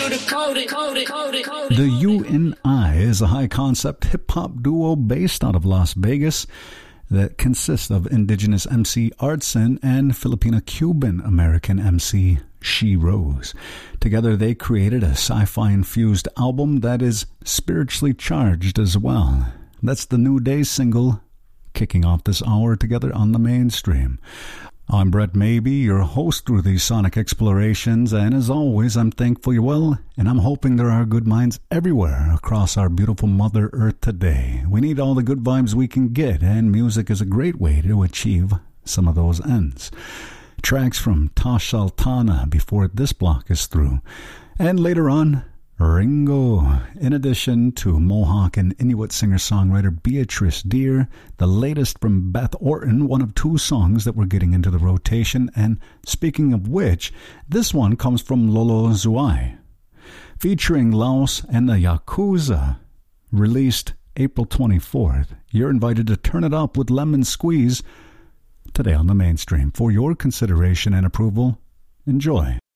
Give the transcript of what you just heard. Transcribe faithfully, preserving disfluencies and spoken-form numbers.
The U N I is a high-concept hip-hop duo based out of Las Vegas that consists of indigenous M C Artson and Filipino-Cuban-American M C She Rose. Together they created a sci-fi-infused album that is spiritually charged as well. That's the New Day single, kicking off this hour together on the mainstream. I'm Brett Maybe, your host through these sonic explorations, and as always, I'm thankful you're well, and I'm hoping there are good minds everywhere across our beautiful Mother Earth today. We need all the good vibes we can get, and music is a great way to achieve some of those ends. Tracks from Tash Sultana before this block is through, and later on, Ringo, in addition to Mohawk and Inuit singer-songwriter Beatrice Deer, the latest from Beth Orton, one of two songs that were getting into the rotation, and speaking of which, this one comes from Lolo Zouai, featuring Laos and the Yakuza, released April twenty-fourth. You're invited to turn it up with Lemon Squeeze today on the mainstream. For your consideration and approval, enjoy.